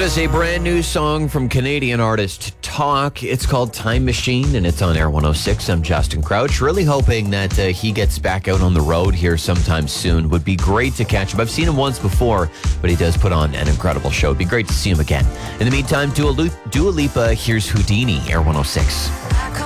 is a brand new song from Canadian artist Talk. It's called Time Machine, and it's on Air 106. I'm Justin Crouch. Really hoping that he gets back out on the road here sometime soon. Would be great to catch him. I've seen him once before, but he does put on an incredible show. It'd be great to see him again. In the meantime, Dua Lipa, here's Houdini, Air 106.